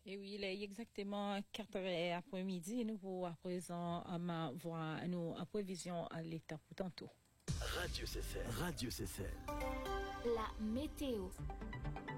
Et oui, il est exactement 4 heures après-midi. Nous pour à présent voir nos prévisions à l'état pour tantôt. Radio CCL. Radio CCL. La météo.